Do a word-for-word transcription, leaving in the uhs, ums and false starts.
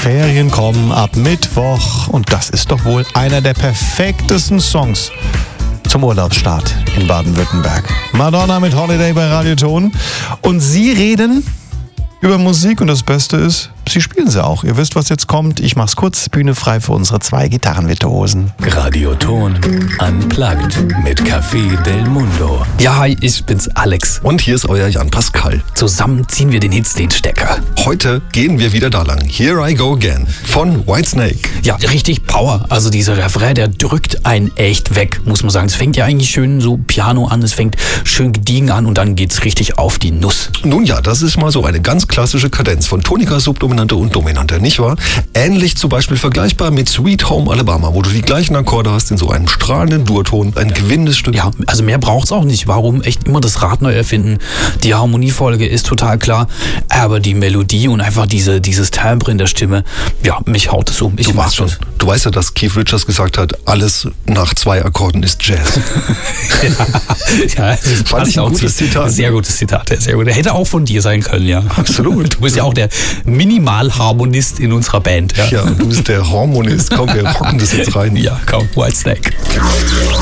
Ferien kommen ab Mittwoch und das ist doch wohl einer der perfektesten Songs zum Urlaubsstart in Baden-Württemberg. Madonna mit Holiday bei Radioton. Und Sie reden über Musik und das Beste ist, Sie spielen sie auch. Ihr wisst, was jetzt kommt. Ich mach's kurz. Bühne frei für unsere zwei Gitarrenvirtuosen. Radioton Unplugged mit Café Del Mundo. Ja, hi, ich bin's, Alex. Und hier ist euer Jan Pascal. Zusammen ziehen wir den Hits den Stecker. Heute gehen wir wieder da lang. Here I Go Again von Whitesnake. Ja, richtig Power. Also dieser Refrain, der drückt einen echt weg, muss man sagen. Es fängt ja eigentlich schön so Piano an, es fängt schön gediegen an und dann geht's richtig auf die Nuss. Nun ja, das ist mal so eine ganz klassische Kadenz von Tonika, Subdominante und Dominante, nicht wahr? Ähnlich zum Beispiel vergleichbar mit Sweet Home Alabama, wo du die gleichen Akkorde hast in so einem strahlenden Durton, ein gewinnendes Stück. Ja, also mehr braucht's auch nicht. Warum echt immer das Rad neu erfinden? Die Harmoniefolge ist total klar, aber die Melodie und einfach diese, dieses Timbre in der Stimme, ja, mich haut es um. Ich du mag weißt schon, das. du weißt ja, dass Keith Richards gesagt hat, alles nach zwei Akkorden ist Jazz. ja, ja, Fand ich ein gutes Zitat. Sehr gutes Zitat, sehr gut. Der hätte auch von dir sein können, ja. Absolut. Du bist ja auch der Minimalharmonist in unserer Band. Ja, ja, du bist der Harmonist. Komm, wir rocken das jetzt rein. Ja, komm, Whitesnake.